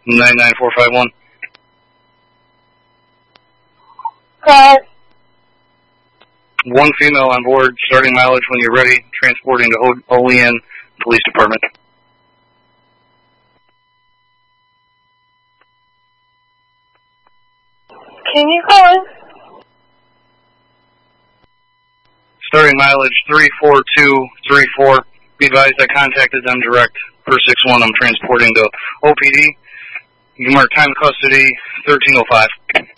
99451. Call. One female on board, starting mileage when you're ready, transporting to Olean Police Department. Can you call in? Starting mileage 34234. Be advised I contacted them direct. Per 61, I'm transporting to OPD. You mark time of custody 1305.